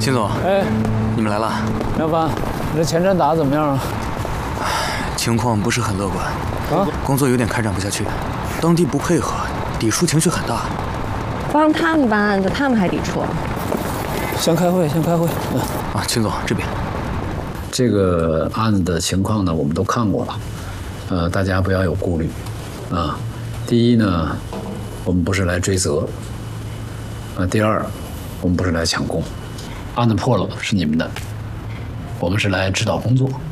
秦总， 哎， 你们来了。 梁凡，你这前站打得怎么样啊？ 情况不是很乐观，工作有点开展不下去，当地不配合，抵触情绪很大。 帮他们办案子，他们还抵触。 先开会，先开会。 秦总这边， 这个案子的情况呢，我们都看过了，大家不要有顾虑，第一呢，我们不是来追责，第二，我们不是来抢功，案子破了是你们的，我们是来指导工作。